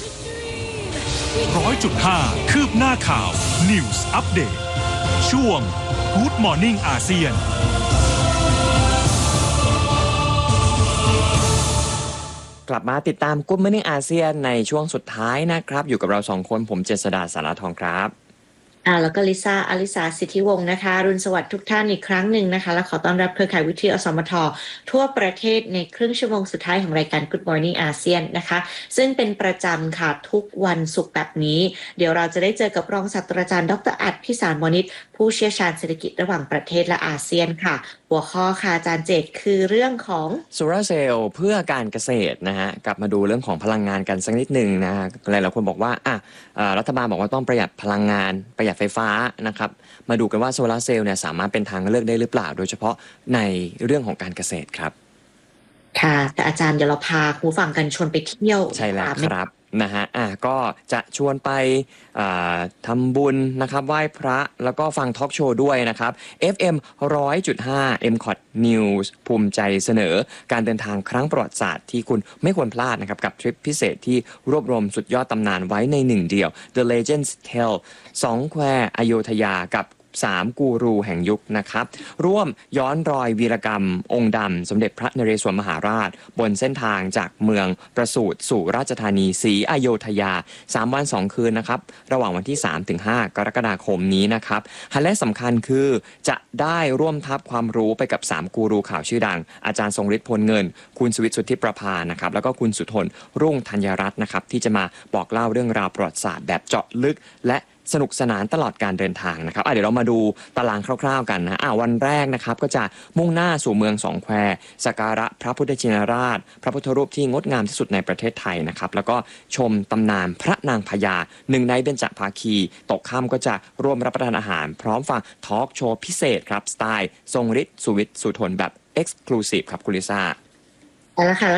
100.5 คืบหน้าข่าว News Update ช่วง Good Morning อาเซียนกลับมาติดตาม Good Morning อาเซียนในช่วงสุดท้ายนะครับอยู่กับเรา2คนผมเจษฎาสารทองครับแล้วก็ลิซ่าอลิสาสิทธิวงศ์นะคะรุ่นสวัสดิ์ทุกท่านอีกครั้งหนึ่งนะคะและขอต้อนรับเครือข่ายวิทยุอสมททั่วประเทศในครึ่งชั่วโมงสุดท้ายของรายการ Good Morning อาเซียนนะคะซึ่งเป็นประจำค่ะทุกวันศุกร์แบบนี้เดี๋ยวเราจะได้เจอกับรองศาสตราจารย์ดร.อัฏฐพิสารวณิชผู้เชี่ยวชาญเศรษฐกิจระหว่างประเทศและอาเซียนค่ะหัวข้อค่ะอาจารย์เจตคือเรื่องของโซลาร์เซลล์เพื่อการเกษตรนะฮะกลับมาดูเรื่องของพลังงานกันสักนิดหนึ่งนะฮะหลายๆคนบอกว่ารัฐบาลบอกว่าต้องประหยัดพลังงานประหยัดไฟฟ้านะครับมาดูกันว่าโซลาร์เซลล์เนี่ยสามารถเป็นทางเลือกได้หรือเปล่าโดยเฉพาะในเรื่องของการเกษตรครับค่ะแต่อาจารย์เดี๋ยวเราพาคุณผู้ฟังกันชวนไปเที่ยวใช่แล้วครับนะฮะก็จะชวนไปทำบุญนะครับไหว้พระแล้วก็ฟังทอล์กโชว์ด้วยนะครับ FM 100.5 MCOT News ภูมิใจเสนอการเดินทางครั้งประวัติศาสตร์ที่คุณไม่ควรพลาดนะครับกับทริปพิเศษที่รวบรวมสุดยอดตำนานไว้ในหนึ่งเดียว The Legends Tell 2 แควอโยธยากับ3กูรูแห่งยุคนะครับร่วมย้อนรอยวีรกรรมองค์ดำสมเด็จพระนเรศวรมหาราชบนเส้นทางจากเมืองประสูติสู่ราชธานีศรีอโยธยา3 วัน 2 คืนนะครับระหว่างวันที่ 3-5 กรกฎาคมนี้นะครับไฮไลท์สำคัญคือจะได้ร่วมทับความรู้ไปกับ3กูรูข่าวชื่อดังอาจารย์ทรงฤทธิ์พลเงินคุณสุวิทย์สุทธิประภานะครับแล้วก็คุณสุทนรุ่งธัญรัตน์นะครับที่จะมาบอกเล่าเรื่องราวประวัติศาสตร์แบบเจาะลึกและสนุกสนานตลอดการเดินทางนะครับเดี๋ยวเรามาดูตารางคร่าวๆกันนะวันแรกนะครับก็จะมุ่งหน้าสู่เมืองสองแควสักการะพระพุทธชินราชพระพุทธรูปที่งดงามที่สุดในประเทศไทยนะครับแล้วก็ชมตำนานพระนางพญาหนึ่งในเบญจภาคีตกค่ำก็จะร่วมรับประทานอาหารพร้อมฟังทอล์กโชว์พิเศษครับสไตล์ทรงฤทธิ์สุวิทย์สุทนแบบ Exclusive ครับคุณลิซ่าแล้วค่ะ